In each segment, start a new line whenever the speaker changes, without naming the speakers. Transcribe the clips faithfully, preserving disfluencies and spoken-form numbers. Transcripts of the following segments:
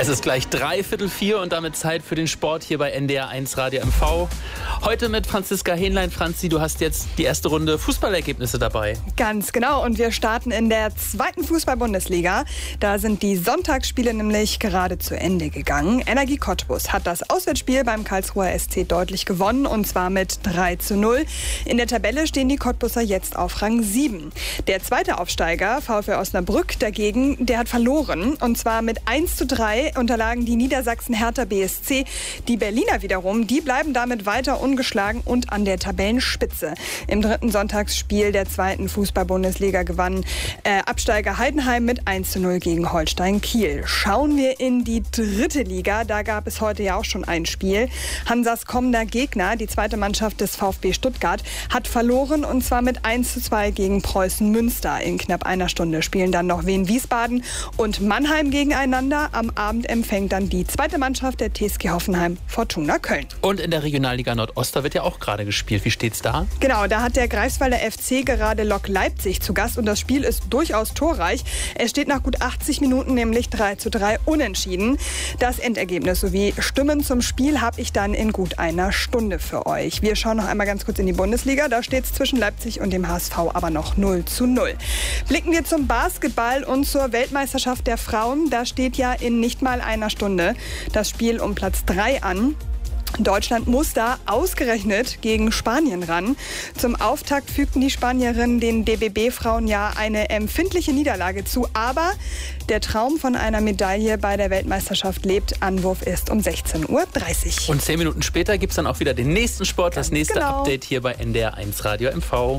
Es ist gleich dreiviertel vier und damit Zeit für den Sport hier bei N D R eins Radio M V. Heute mit Franziska Hähnlein. Franzi, du hast jetzt die erste Runde Fußballergebnisse dabei.
Ganz genau, und wir starten in der zweiten Fußball-Bundesliga. Da sind die Sonntagsspiele nämlich gerade zu Ende gegangen. Energie Cottbus hat das Auswärtsspiel beim Karlsruher S C deutlich gewonnen, und zwar mit drei zu null. In der Tabelle stehen die Cottbuser jetzt auf Rang sieben. Der zweite Aufsteiger, VfL Osnabrück dagegen, der hat verloren, und zwar mit eins zu drei unterlagen die Niedersachsen Hertha B S C. Die Berliner wiederum, die bleiben damit weiter ungeschlagen und an der Tabellenspitze. Im dritten Sonntagsspiel der zweiten Fußball-Bundesliga gewann äh, Absteiger Heidenheim mit eins zu null gegen Holstein Kiel. Schauen wir in die dritte Liga, da gab es heute ja auch schon ein Spiel. Hansas kommender Gegner, die zweite Mannschaft des VfB Stuttgart, hat verloren, und zwar mit eins zu zwei gegen Preußen Münster. In knapp einer Stunde spielen dann noch Wien Wiesbaden und Mannheim gegeneinander. Am Abend empfängt dann die zweite Mannschaft der T S G Hoffenheim Fortuna Köln.
Und in der Regionalliga Nordost, da wird ja auch gerade gespielt. Wie steht's da?
Genau, da hat der Greifswalder F C gerade Lok Leipzig zu Gast, und das Spiel ist durchaus torreich. Es steht nach gut achtzig Minuten nämlich drei zu drei unentschieden. Das Endergebnis sowie Stimmen zum Spiel habe ich dann in gut einer Stunde für euch. Wir schauen noch einmal ganz kurz in die Bundesliga. Da steht es zwischen Leipzig und dem H S V aber noch null zu null. Blicken wir zum Basketball und zur Weltmeisterschaft der Frauen. Da steht ja in nicht mal einer Stunde das Spiel um Platz drei an. Deutschland muss da ausgerechnet gegen Spanien ran. Zum Auftakt fügten die Spanierinnen den D B B-Frauen ja eine empfindliche Niederlage zu. Aber der Traum von einer Medaille bei der Weltmeisterschaft lebt. Anwurf ist um sechzehn Uhr dreißig.
Und zehn Minuten später gibt es dann auch wieder den nächsten Sport,
Ganz
das nächste
genau.
Update hier bei N D R eins Radio M V.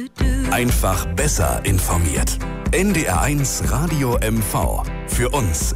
Einfach besser informiert. N D R eins Radio M V. Für uns